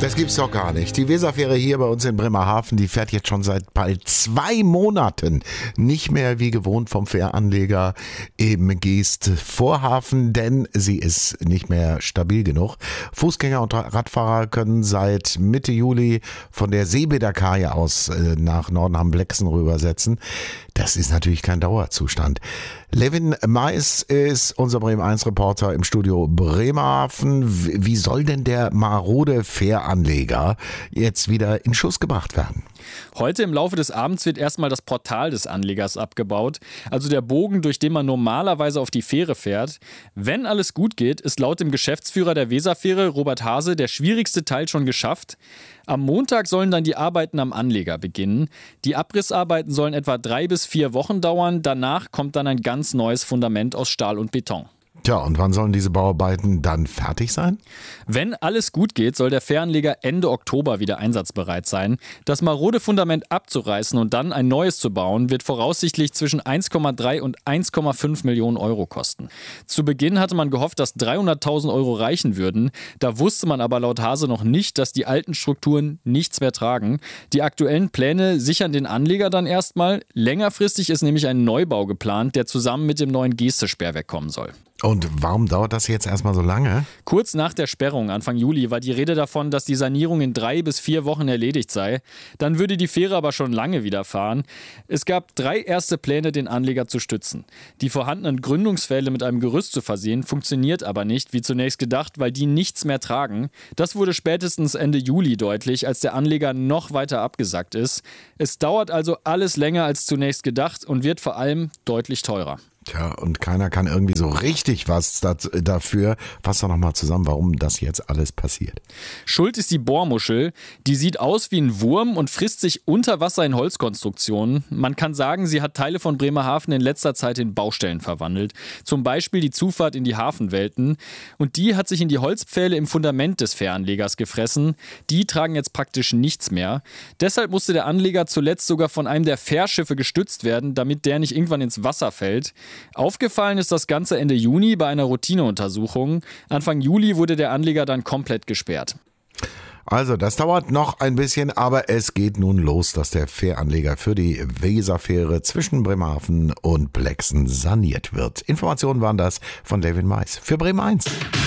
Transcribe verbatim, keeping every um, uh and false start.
Das gibt's doch gar nicht. Die Weserfähre hier bei uns in Bremerhaven, die fährt jetzt schon seit bald zwei Monaten nicht mehr wie gewohnt vom Fähranleger im Geest-Vorhafen, denn sie ist nicht mehr stabil genug. Fußgänger und Radfahrer können seit Mitte Juli von der Seebäder Kaje aus nach Nordenham-Blexen rübersetzen. Das ist natürlich kein Dauerzustand. Levin Mais ist unser Bremen eins Reporter im Studio Bremerhaven. Wie soll denn der marode Fähranleger jetzt wieder in Schuss gebracht werden? Heute im Laufe des Abends wird erstmal das Portal des Anlegers abgebaut, also der Bogen, durch den man normalerweise auf die Fähre fährt. Wenn alles gut geht, ist laut dem Geschäftsführer der Weserfähre, Robert Hase, der schwierigste Teil schon geschafft. Am Montag sollen dann die Arbeiten am Anleger beginnen. Die Abrissarbeiten sollen etwa drei bis vier Wochen dauern. Danach kommt dann ein ganz neues Fundament aus Stahl und Beton. Tja, und wann sollen diese Bauarbeiten dann fertig sein? Wenn alles gut geht, soll der Fähranleger Ende Oktober wieder einsatzbereit sein. Das marode Fundament abzureißen und dann ein neues zu bauen, wird voraussichtlich zwischen eins Komma drei und eins Komma fünf Millionen Euro kosten. Zu Beginn hatte man gehofft, dass dreihunderttausend Euro reichen würden. Da wusste man aber laut Hase noch nicht, dass die alten Strukturen nichts mehr tragen. Die aktuellen Pläne sichern den Anleger dann erstmal. Längerfristig ist nämlich ein Neubau geplant, der zusammen mit dem neuen Geste-Sperrwerk kommen soll. Und warum dauert das jetzt erstmal so lange? Kurz nach der Sperrung, Anfang Juli, war die Rede davon, dass die Sanierung in drei bis vier Wochen erledigt sei. Dann würde die Fähre aber schon lange wieder fahren. Es gab drei erste Pläne, den Anleger zu stützen. Die vorhandenen Gründungspfähle mit einem Gerüst zu versehen, funktioniert aber nicht, wie zunächst gedacht, weil die nichts mehr tragen. Das wurde spätestens Ende Juli deutlich, als der Anleger noch weiter abgesackt ist. Es dauert also alles länger als zunächst gedacht und wird vor allem deutlich teurer. Tja, und keiner kann irgendwie so richtig was das, dafür. Fass doch nochmal zusammen, warum das jetzt alles passiert. Schuld ist die Bohrmuschel. Die sieht aus wie ein Wurm und frisst sich unter Wasser in Holzkonstruktionen. Man kann sagen, sie hat Teile von Bremerhaven in letzter Zeit in Baustellen verwandelt. Zum Beispiel die Zufahrt in die Hafenwelten. Und die hat sich in die Holzpfähle im Fundament des Fähranlegers gefressen. Die tragen jetzt praktisch nichts mehr. Deshalb musste der Anleger zuletzt sogar von einem der Fährschiffe gestützt werden, damit der nicht irgendwann ins Wasser fällt. Aufgefallen ist das Ganze Ende Juni bei einer Routineuntersuchung. Anfang Juli wurde der Anleger dann komplett gesperrt. Also, das dauert noch ein bisschen, aber es geht nun los, dass der Fähranleger für die Weserfähre zwischen Bremerhaven und Blexen saniert wird. Informationen waren das von Levin Mais für Bremen eins.